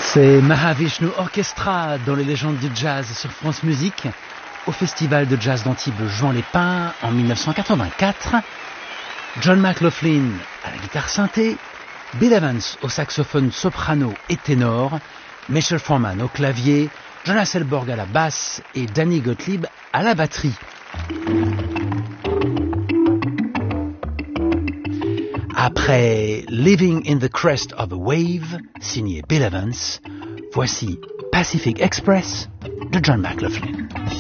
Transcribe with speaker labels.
Speaker 1: C'est Mahavishnu Orchestra dans les légendes du jazz sur France Musique, au Festival de Jazz d'Antibes Juan-les-Pins en 1984. John McLaughlin à la guitare synthé, Bill Evans au saxophone soprano et ténor, Michel Foreman au clavier, Jonas Elborg à la basse et Danny Gottlieb à la batterie. Après Living in the Crest of a Wave, signé Bill Evans, voici Pacific Express de John McLaughlin.